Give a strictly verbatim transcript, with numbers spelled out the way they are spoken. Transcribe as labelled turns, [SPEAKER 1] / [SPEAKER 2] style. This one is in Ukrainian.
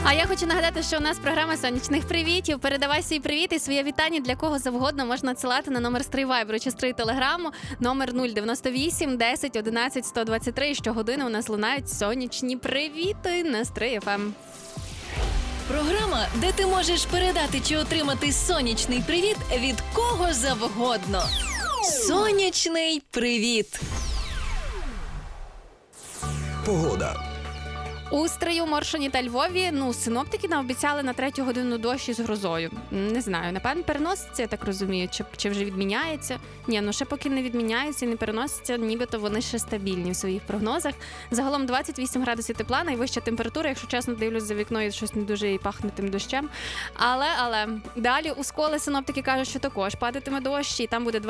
[SPEAKER 1] А я хочу нагадати, що у нас програма сонячних привітів. Передавай свій привіт і своє вітання для кого завгодно можна надсилати на номер стрій Вайберу чи стрій Телеграму, номер нуль дев'яносто вісім десять одинадцять сто двадцять три. Щогодини у нас лунають сонячні привіти на Стрий еф ем.
[SPEAKER 2] Програма, де ти можеш передати чи отримати сонячний привіт від кого завгодно. Сонячний привіт!
[SPEAKER 3] Погода.
[SPEAKER 1] У Стрию, Моршині та Львові, ну, синоптики нам обіцяли на третю годину дощ із грозою. Не знаю, напевно, переноситься, я так розумію, чи, чи вже відміняється. Ні, ну ще поки не відміняється і не переноситься, нібито вони ще стабільні в своїх прогнозах. Загалом двадцять вісім градусів тепла, найвища температура, якщо чесно, дивлюсь за вікно, і щось не дуже і пахне тим дощем. Але, але, далі у Сколі синоптики кажуть, що також падатиме дощ, і там буде